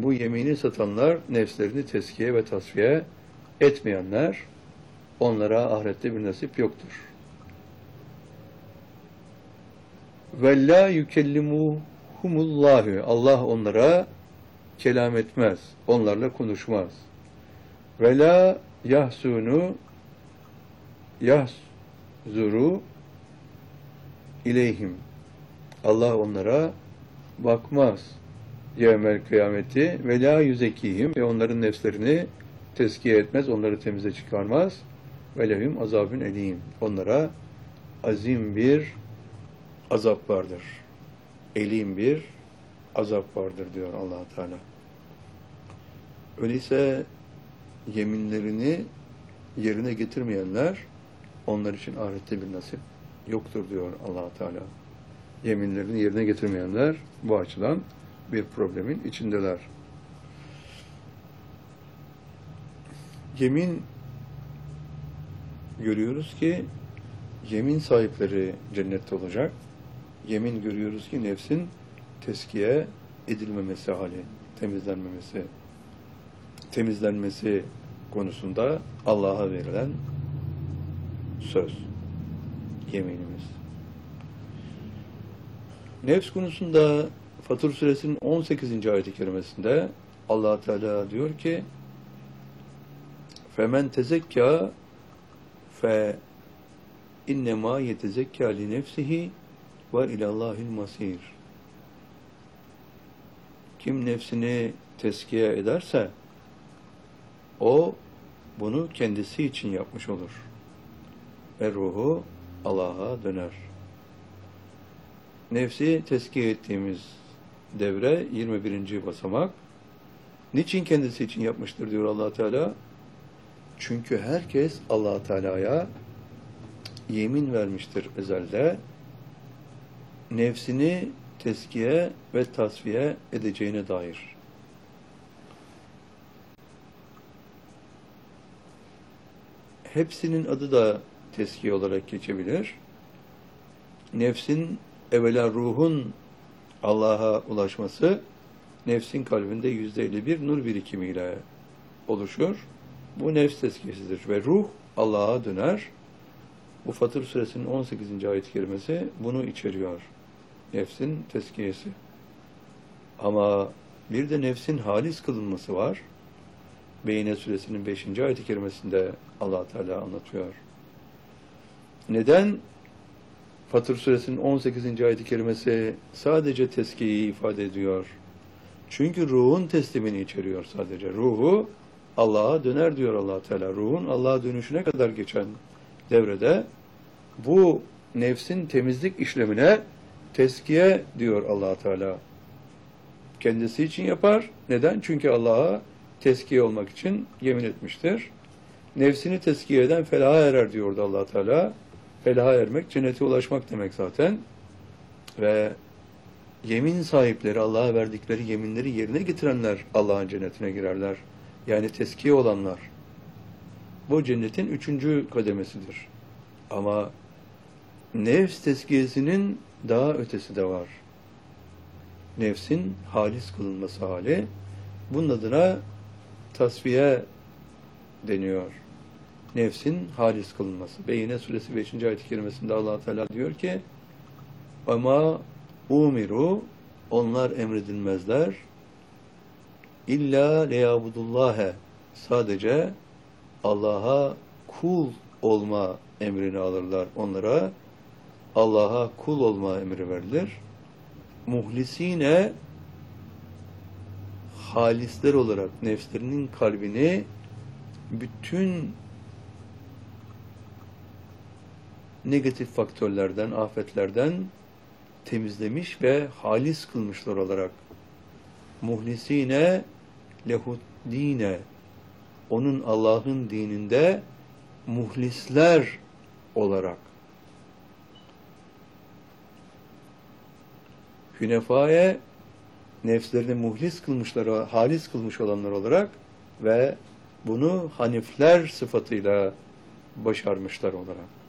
bu yemini satanlar nefslerini tezkiye ve tasfiye etmeyenler, onlara ahirette bir nasip yoktur. Ve la yukellimuhumullahu, Allah onlara kelam etmez, onlarla konuşmaz. Ve la yahzuru ileyhim, Allah onlara bakmaz yevmel kıyameti. Ve la yüzekihim, ve onların nefslerini tezkiye etmez, onları temize çıkarmaz. Ve lehum azabun elim, onlara azim bir azap vardır. Elim bir azap vardır diyor Allah Teala. Öyleyse yeminlerini yerine getirmeyenler, onlar için ahirette bir nasip yoktur diyor Allah Teala. Yeminlerini yerine getirmeyenler bu açıdan bir problemin içindeler. Yemin, görüyoruz ki yemin sahipleri cennette olacak. Yemin görüyoruz ki nefsin teskiye edilmemesi hali, temizlenmesi konusunda Allah'a verilen söz, yeminimiz. Nefs konusunda Fatır Suresinin 18. ayet-i kerimesinde Allah Teala diyor ki: "Femen tezekka fe innema yetezekka li nefsihi ve ilallahil masir." Kim nefsini teskiye ederse o bunu kendisi için yapmış olur. Ve ruhu Allah'a döner. Nefsi teskiye ettiğimiz devre 21. basamak. Niçin kendisi için yapmıştır diyor Allah Teala? Çünkü herkes Allah Teala'ya yemin vermiştir ezelde. Nefsini teskiye ve tasfiye edeceğine dair. Hepsinin adı da teskiye olarak geçebilir. Nefsin, evvela ruhun Allah'a ulaşması, nefsin kalbinde %51 nur birikimiyle oluşur. Bu nefs tezkiyesidir ve ruh Allah'a döner. Bu Fatır Suresinin 18. ayet-i kerimesi bunu içeriyor. Nefsin tezkiyesi. Ama bir de nefsin halis kılınması var. Beyne Suresinin 5. ayet-i kerimesinde Allah Teala anlatıyor. Neden Fatır Suresinin 18. ayet-i kerimesi sadece tezkiyeyi ifade ediyor? Çünkü ruhun teslimini içeriyor sadece. Ruhu Allah'a döner diyor Allah Teala. Ruhun Allah'a dönüşüne kadar geçen devrede bu nefsin temizlik işlemine tezkiye diyor Allah Teala. Kendisi için yapar. Neden? Çünkü Allah'a tezkiye olmak için yemin etmiştir. Nefsini tezkiye eden felaha erer diyordu Allah Teala. Felaha ermek, cennete ulaşmak demek zaten. Ve yemin sahipleri, Allah'a verdikleri yeminleri yerine getirenler Allah'ın cennetine girerler. Yani tezkiye olanlar. Bu cennetin 3. kademesidir. Ama nefs tezkiyesinin daha ötesi de var. Nefsin halis kılınması hali. Bunun adına tasfiye deniyor. Nefsin halis kılınması. Beyne Suresi 5. ayet-i kerimesinde Allah Teala diyor ki: "Ama umiru, onlar emredilmezler. İlla leyabudullâhe, sadece Allah'a kul olma emrini alırlar. Onlara Allah'a kul olma emri verilir. Muhlisine, halisler olarak nefslerinin kalbini bütün negatif faktörlerden, afetlerden temizlemiş ve halis kılmışlar olarak. Muhlisine lehud dine, onun Allah'ın dininde muhlisler olarak. Hünefaye, nefslerini muhlis kılmışlar, halis kılmış olanlar olarak ve bunu hanifler sıfatıyla başarmışlar olarak.